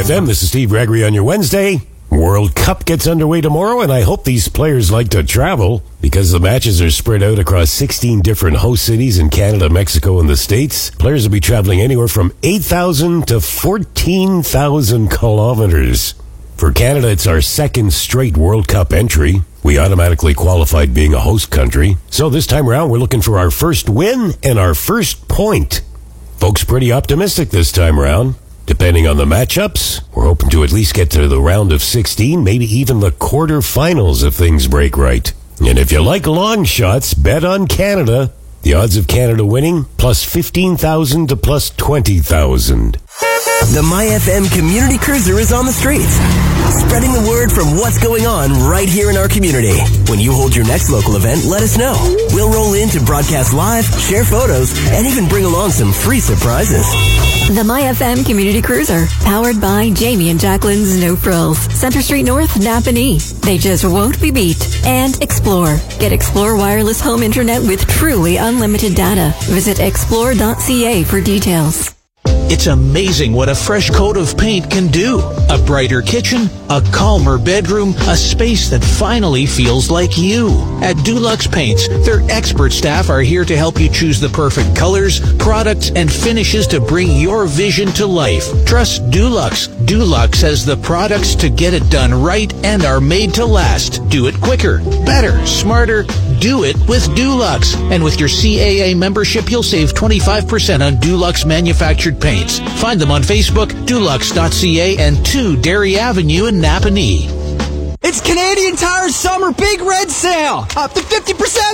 FM, this is Steve Gregory on your Wednesday. World Cup gets underway tomorrow, and I hope these players like to travel because the matches are spread out across 16 different host cities in Canada, Mexico, and the States. Players will be traveling anywhere from 8,000 to 14,000 kilometers. For Canada, it's our second straight World Cup entry. We automatically qualified being a host country. So this time around, we're looking for our first win and our first point. Folks pretty optimistic this time around. Depending on the matchups, we're hoping to at least get to the round of 16, maybe even the quarterfinals if things break right. And if you like long shots, bet on Canada. The odds of Canada winning, plus 15,000 to plus 20,000. The MyFM Community Cruiser is on the streets, spreading the word from what's going on right here in our community. When you hold your next local event, let us know. We'll roll in to broadcast live, share photos, and even bring along some free surprises. The MyFM Community Cruiser, powered by Jamie and Jacqueline's No Frills. Center Street North, Napanee. They just won't be beat. And Explore. Get Explore wireless home internet with truly unlimited data. Visit explore.ca for details. It's amazing what a fresh coat of paint can do. A brighter kitchen, a calmer bedroom, a space that finally feels like you. At Dulux Paints, their expert staff are here to help you choose the perfect colors, products, and finishes to bring your vision to life. Trust Dulux. Dulux has the products to get it done right and are made to last. Do it quicker, better, smarter. Do it with Dulux. And with your CAA membership, you'll save 25% on Dulux manufactured paints. Find them on Facebook, dulux.ca, and 2 Derry Avenue in Napanee. It's Canadian Tire's Summer Big Red Sale! Up to 50%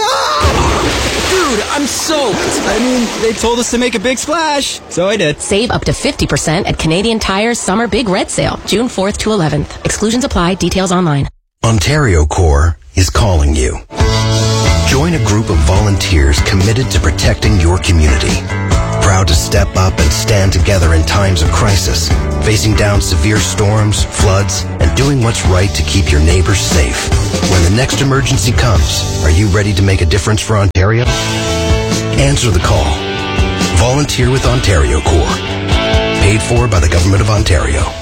off! Dude, I'm soaked. I mean, they told us to make a big splash, so I did. Save up to 50% at Canadian Tire's Summer Big Red Sale, June 4th to 11th. Exclusions apply. Details online. Ontario Corps is calling you. Join a group of volunteers committed to protecting your community. Proud to step up and stand together in times of crisis, facing down severe storms, floods, and doing what's right to keep your neighbors safe. When the next emergency comes, are you ready to make a difference for Ontario? Answer the call. Volunteer with Ontario Corps. Paid for by the Government of Ontario.